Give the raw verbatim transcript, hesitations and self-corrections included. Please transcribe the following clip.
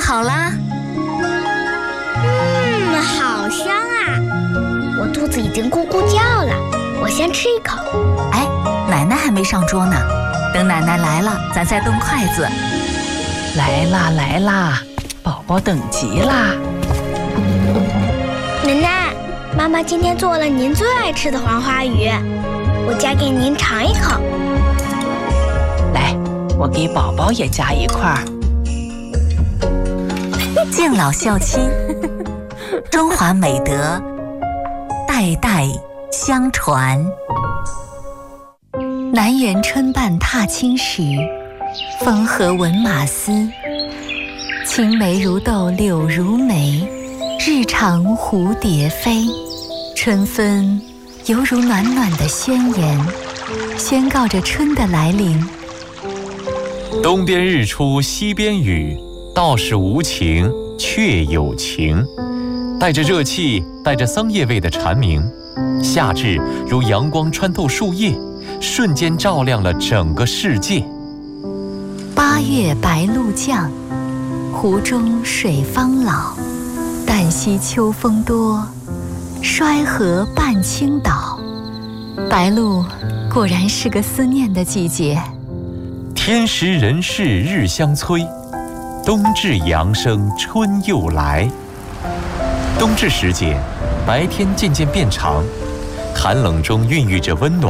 好啦。 嗯，好香啊！我肚子已经咕咕叫了，我先吃一口。 哎，奶奶还没上桌呢，等奶奶来了，咱再动筷子。 来啦来啦，宝宝等急啦！ 奶奶，妈妈今天做了您最爱吃的黄花鱼，我夹给您尝一口。 来，我给宝宝也夹一块儿。 敬老孝亲，中华美德代代相传。南园春半踏青时，风和闻马嘶。青梅如豆柳如眉，日长蝴蝶飞。春分犹如暖暖的宣言，宣告着春的来临。 东边日出西边雨，道是无晴却有晴。带着热气，带着桑叶味的蝉鸣，夏至如阳光穿透树叶，瞬间照亮了整个世界。 八月白露降，湖中水方老。旦夕秋风多，衰河半倾倒。白露果然是个思念的季节。 天时人事日相催，冬至阳生春又来。冬至时节，白天渐渐变长，寒冷中孕育着温暖。